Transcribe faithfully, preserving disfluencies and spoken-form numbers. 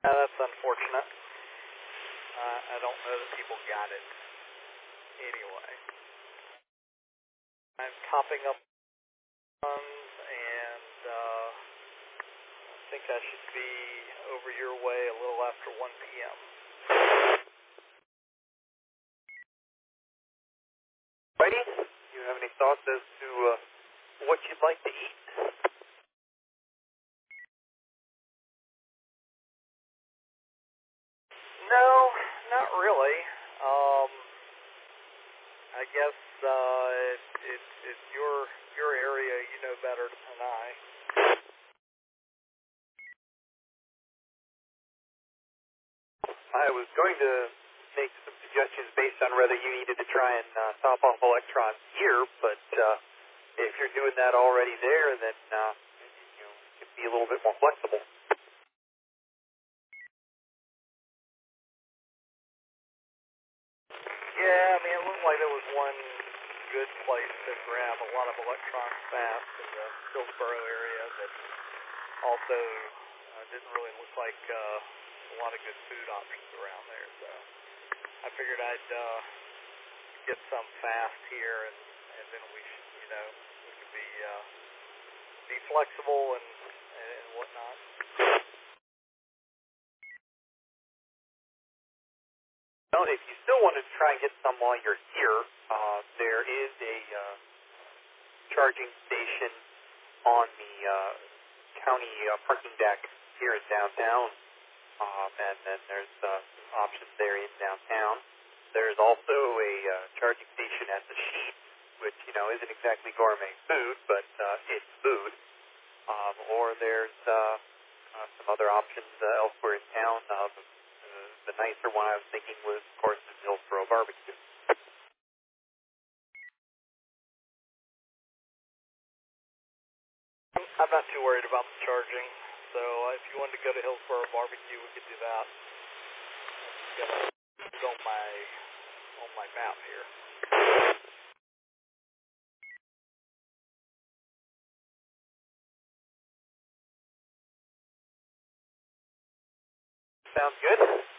Uh, that's unfortunate. Uh, I don't know that people got it anyway. I'm topping up funds, and uh, I think I should be over your way a little after one p m Righty, do you have any thoughts as to uh, what you'd like to eat? No, not really. Um, I guess uh, it, it, it's your your area. You know better than I. I was going to make some suggestions based on whether you needed to try and uh, top off electrons here, but uh, if you're doing that already there, then uh, you know, it can be a little bit more flexible. Yeah, I mean, it looked like there was one good place to grab a lot of electrons fast in the Hillsboro area that also uh, didn't really look like uh, a lot of good food options around there, so I figured I'd uh, get some fast here, and, and then we should, you know, we could be uh, be flexible and, and whatnot. Well, if you still wanted to try and get some while you're here, uh, there is a uh, charging station on the uh, county uh, parking deck here in downtown, um, and then there's uh, options there in downtown. There's also a uh, charging station at the Sheets, which, you know, isn't exactly gourmet food, but uh, it's food. Um, or there's uh, uh, some other options uh, elsewhere in town. Uh, the, uh, the nicer one I was thinking was, of course, the Hillsboro Barbecue. I'm not too worried about the charging, so uh, if you wanted to go to Hillsboro Barbecue, we could do that. It's on my on my map here. Sounds good.